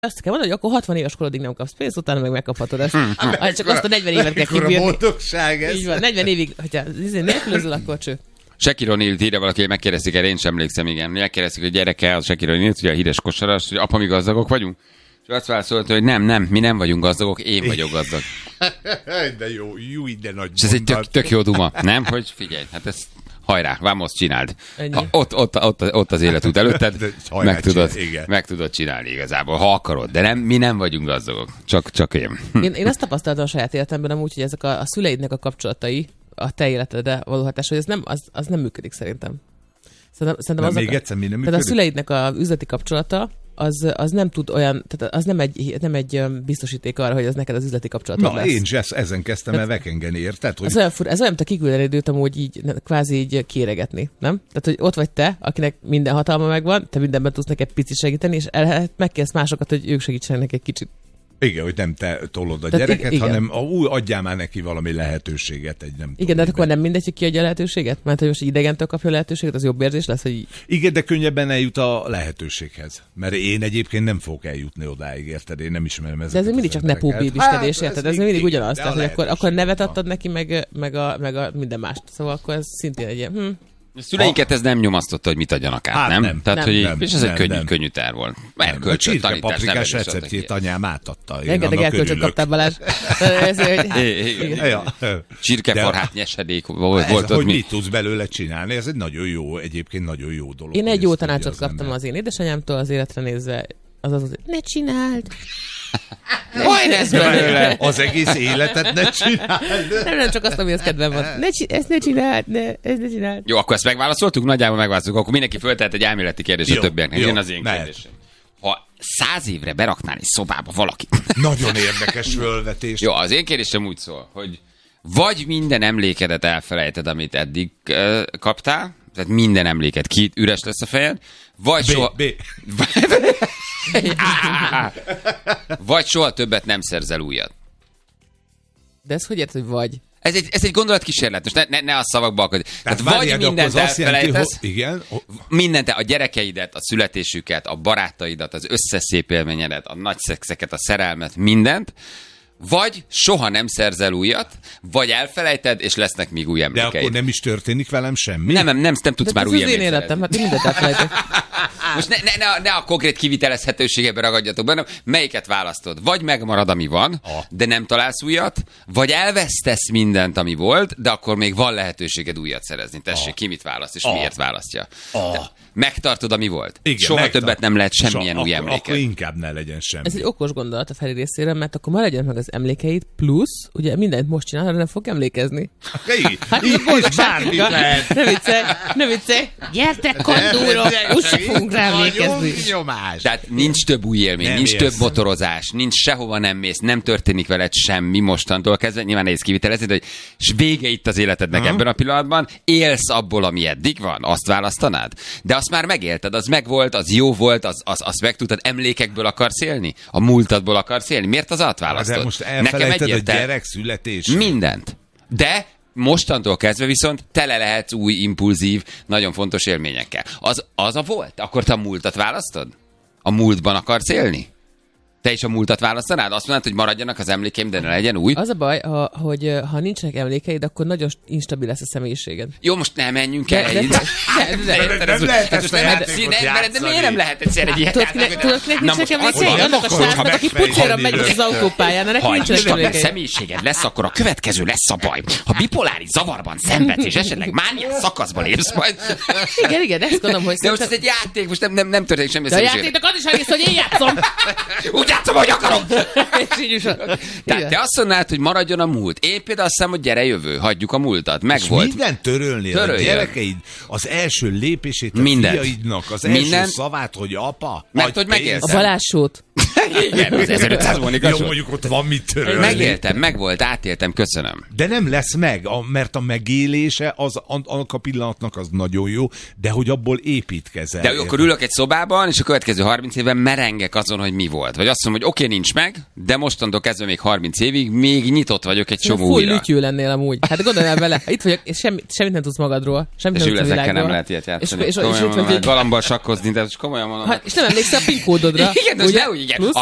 Azt kell mondani, hogy akkor 60 éves korodig nem kapsz pénzt, utána meg megkaphatod ezt. Csak azt a 40 évet kell kibírni. A boldogság ez. Így van, 40 évig, hogyha nélkülözöl, akkor cső. Shaquille O'Neal-t írja valaki, megkérdezték erre, én sem emlékszem, igen. Megkérdezték, hogy gyereke az Shaquille O'Neal, ugye a híres kosaras, hogy apa, mi gazdagok vagyunk? És azt válaszolta, hogy nem, mi nem vagyunk gazdagok, én vagyok gazdag. De jó, de nagy. És ez egy tök jó duma, nem? Hogy figyelj, hát ezt hajrá, vámosz, csináld. Ott az életút előtted, meg tudod csinálni igazából, ha akarod. De mi nem vagyunk gazdagok, csak én. Én azt tapasztaltam a saját életemben amúgy, hogy ezek a szüleidnek a kapcsolatai, a te életedre való hatás, hogy az nem működik szerintem. Szerintem még egyszer mi nem működik? Tehát a szüleidnek a üzleti kapcsolata, az nem tud olyan, tehát az nem egy biztosíték arra, hogy az neked az üzleti kapcsolatod lesz. Én is ezen kezdtem el vekengeni, érted? Hogy... Ez olyan fura, ez olyan, mint a kiküldeni időt amúgy így, kvázi így kéregetni, nem? Tehát, hogy ott vagy te, akinek minden hatalma megvan, te mindenben tudsz neked picit segíteni, és megkérsz másokat, hogy ők segítsenek neki egy kicsit. Igen, hogy nem te tolod a gyereket, hanem adjál már neki valami lehetőséget. Igen, de akkor nem mindegy, hogy ki adja a lehetőséget? Mert hogy most idegentől kapja a lehetőséget, az jobb érzés lesz, hogy... Igen, de könnyebben eljut a lehetőséghez. Mert én egyébként nem fogok eljutni odáig, érted? Én nem ismerem ezeket. De ez mindig csak nepó bébiskedés, érted? Ez mindig ugyanaz. Tehát, hogy akkor nevet adtad neki, meg a minden mást. Szóval akkor ez szintén egy ilyen... A szüleinket ez nem nyomasztotta, hogy mit adjanak át, nem? Tehát, hogy és ez egy könnyű terv volt. A csirkepaprikás receptjét anyám átadta. Rengeteg elkölcsöt kaptál, Balázs. Csirkefarhát nyesedék volt ott. Hogy mit tudsz belőle csinálni, ez egy nagyon jó, egyébként nagyon jó dolog. Én egy jó tanácsot kaptam az én édesanyámtól az életre nézve, az, ne csináld! Hogy lesz belőle? Az egész életet ne csináld. Nem, csak azt, amihez kedvem van. Ezt ne csináld. Jó, akkor ezt megválaszoltuk? Nagyjából megválaszoltuk. Akkor mindenki föltehet egy elméleti kérdést a többieknek. Jön az én kérdésem. Ha 100 évre beraknál egy szobába valakit. Nagyon érdekes fölvetés. Jó, az én kérdésem úgy szól, hogy vagy minden emlékedet elfelejted, amit eddig kaptál, tehát minden emléket üres lesz a fejed, vagy vagy soha többet nem szerzel újat. De ez hogy érted, hogy vagy? Ez egy gondolatkísérlet, most ne a szavakba akad. Tehát vagy mindent elfelejtesz, mindent, a gyerekeidet, a születésüket, a barátaidat, az összes szép élményedet, a nagy szexeket, a szerelmet, mindent, vagy soha nem szerzel újat, vagy elfelejted, és lesznek még új emlékeid. De akkor nem is történik velem semmi? Nem tudsz már új emléket. Ez az én életem, hát mindent elfelejtek. Most ne a konkrét kivitelezhetőségebe ragadjatok benne, melyiket választod? Vagy megmarad, ami van, de nem találsz újat, vagy elvesztesz mindent, ami volt, de akkor még van lehetőséged újat szerezni. Tessék, ki mit választ, és miért választja. Megtartod, ami volt. Igen, soha többet nem lehet semmilyen új emléket. Akkor inkább ne legyen semmi. Ez egy okos gondolat a Feri részére, mert akkor maradjon meg az emlékeid, plusz, ugye mindent most csinál, de nem fog emlékezni. Hát így bármi lehet. Ne viccelj. Gyertek, kandúrok, úgyse fogunk rá emlékezni. Tehát nincs több új élmény, nincs több motorozás, nincs sehova nem mész, nem történik veled semmi mostantól kezdve. Nyilván nehéz kivitelezni, hogy vége itt az életednek ebben a pillanatban. Élsz abból, ami eddig van, azt választanád. De azt már megélted, az megvolt, az jó volt, azt megtudtad, emlékekből akarsz élni? A múltadból akarsz élni? Miért az átválasztod? De most elfelejted a gyerek születését. Mindent. De mostantól kezdve viszont tele lehetsz új, impulzív, nagyon fontos élményekkel. Az a volt? Akkor te a múltat választod? A múltban akarsz élni? Te is a múltat választanád? Azt mondod, hogy maradjanak az emlékeim, de ne legyen új? Az a baj, hogy ha nincsenek emlékeid, akkor nagyon instabil lesz a személyiséged. Jó, most nem menjünk el. Nem lehet ezt a játékot játszani. De miért nem lehet egyszer egy ilyet játszani? Tudod, kinek nincsenek emlékeid? Annak a srácnak, aki pucéra megy az autópályán, neki nincsenek emlékeid. Ha személyiséged lesz, akkor a következő lesz a baj. Ha bipoláris zavarban szenvedsz, és esetleg mániás szakaszban lépsz majd. Igen, ezt gondolom, hogy... De most ez egy játék, most nem történik semmi. De a játéknak az is egész, hogy én játszom. Úgy játszom, hogy akarom. Tehát te azt mondnád, hogy maradjon a múlt. Én például azt hiszem, hogy gyere jövő, hagyjuk a múltat. Megvolt. Mindent törölni. A gyerekeid, az első lépését a fiaidnak, az első szavát, hogy apa. Mert hogy megélsz. A Balázs-sót. Igen, az 1500 Mónikas. Jó, mondjuk ott van mit törölni. Megéltem, megvolt, átéltem, köszönöm. De nem lesz meg, mert a megélése annak a pillanatnak az nagyon jó, de hogy abból építkezel. De akkor ülök egy szobában, és a következő 30 évben merengek azon, hogy mi volt. Vagy azt mondom, hogy oké, nincs meg, de mostantól kezdve még 30 évig még nyitott vagyok egy csomó újra. Full lütyű lennél amúgy. Hát gondoljál bele, itt vagyok, és semmit nem tudsz magadról. Semmit nem tudsz a világról. Nem lehet ilyet játszani. És galambal sakkozni, de komolyan mondom. És nem emlékszel a PIN kódodra. Igen, de úgy igen.